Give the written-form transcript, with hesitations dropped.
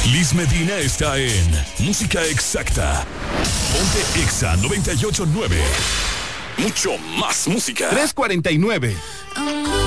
Liz Medina está en Música Exacta. Ponte Exa 98.9. Mucho más música. 3:49.